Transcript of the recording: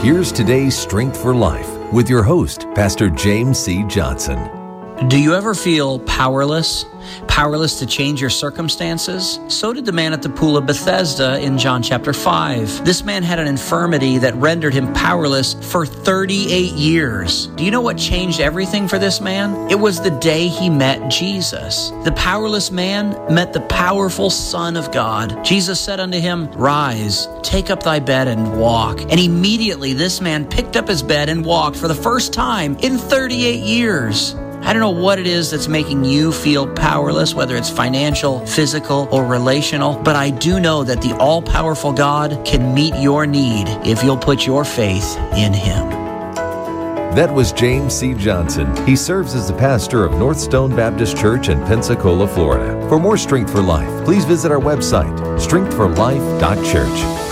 Here's today's Strength for Life with your host, Pastor James C. Johnson. Do you ever feel powerless? Powerless to change your circumstances? So did the man at the pool of Bethesda in John chapter 5. This man had an infirmity that rendered him powerless for 38 years. Do you know what changed everything for this man? It was the day he met Jesus. The powerless man met the powerful Son of God. Jesus said unto him, "Rise, take up thy bed and walk." And immediately this man picked up his bed and walked for the first time in 38 years. I don't know what it is that's making you feel powerless, whether it's financial, physical, or relational, but I do know that the all-powerful God can meet your need if you'll put your faith in Him. That was James C. Johnson. He serves as the pastor of North Stone Baptist Church in Pensacola, Florida. For more Strength for Life, please visit our website, strengthforlife.church.